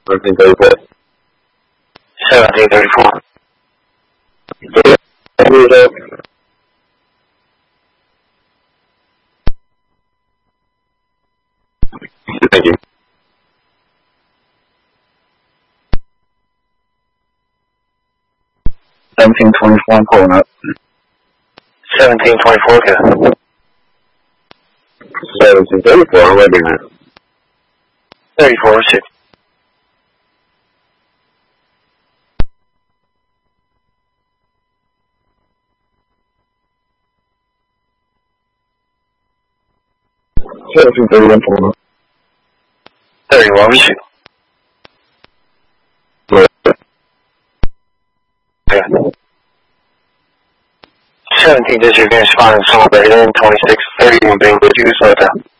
1734. 1734. Thank you. 1724, I'm pulling up. 1724, good. 1734, I'm ready now. 34, shit. $17.31 pulling up. 31, shoot. Yeah. 17 district responding celebrated in 2631 Bangor 2 Hotel.